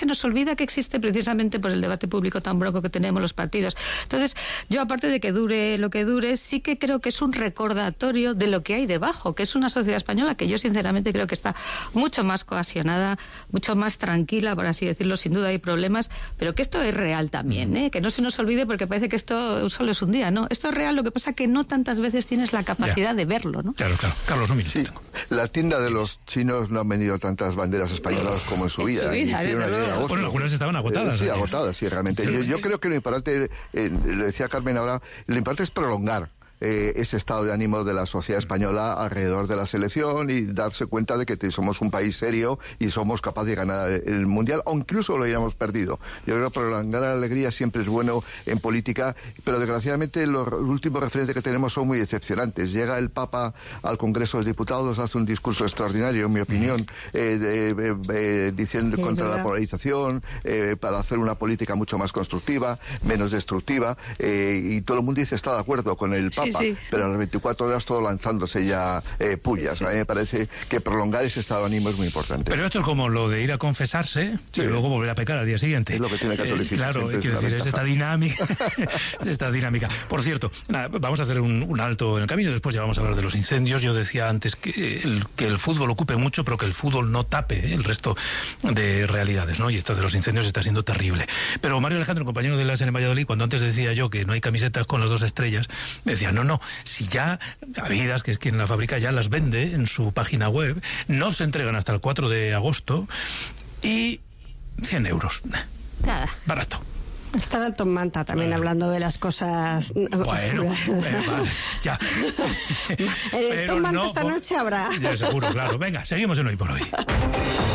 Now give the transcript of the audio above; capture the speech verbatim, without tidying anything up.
se nos olvida que existe precisamente por el debate público tan bronco que tenemos los partidos. Entonces, yo aparte de que dure lo que dure, sí que creo que es un recordatorio de lo que hay debajo, que es una sociedad española que yo sinceramente creo que está mucho más cohesionada, mucho más tranquila, por así decirlo. Sin duda hay problemas, pero que esto es real también, ¿eh? Que no se nos olvide, porque parece que esto solo es un día, ¿no? Esto es real, lo que pasa que no tantas veces tienes la capacidad ya. de verlo, ¿no? Claro, claro. Carlos, un minuto. Sí, la tienda de los chinos no han vendido tantas banderas españolas como en su vida. En su vida, desde luego. Bueno, algunas estaban agotadas. Eh, sí, ¿eh? agotadas, sí, realmente. Sí, yo, sí. yo creo que lo importante, eh, lo decía Carmen ahora, lo importante es prolongar Eh, ese estado de ánimo de la sociedad española alrededor de la selección y darse cuenta de que te, somos un país serio y somos capaces de ganar el Mundial, o incluso lo hayamos perdido. Yo creo que prolongar la alegría siempre es bueno en política, pero desgraciadamente los últimos referentes que tenemos son muy decepcionantes. Llega el Papa al Congreso de los Diputados, hace un discurso extraordinario, en mi opinión, eh, eh, eh, eh, diciendo sí, contra la polarización, eh, para hacer una política mucho más constructiva, menos destructiva, eh, y todo el mundo dice está de acuerdo con el Papa. Sí, sí. Pero a las veinticuatro horas todo lanzándose ya eh, pullas. Sí, sí. A mí me parece que prolongar ese estado de ánimo es muy importante. Pero esto es como lo de ir a confesarse sí. y luego volver a pecar al día siguiente. Es lo que tiene el catolicismo. Eh, claro, quiero decir, es esta dinámica. esta dinámica. Por cierto, nada, vamos a hacer un, un alto en el camino y después ya vamos a hablar de los incendios. Yo decía antes que el, que el fútbol ocupe mucho, pero que el fútbol no tape ¿eh? el resto de realidades, ¿no? Y esta de los incendios está siendo terrible. Pero Mario Alejandro, compañero de la S N en Valladolid, cuando antes decía yo que no hay camisetas con las dos estrellas, me decía, no, no, si ya Adidas, que es quien la fabrica, ya las vende en su página web, no se entregan hasta el cuatro de agosto y cien euros. Nada. Barato. Está Dalton Manta también bueno. hablando de las cosas. Bueno, eh, vale, ya. El Dalton Manta no, esta noche habrá. Ya seguro, claro. Venga, seguimos en Hoy por Hoy.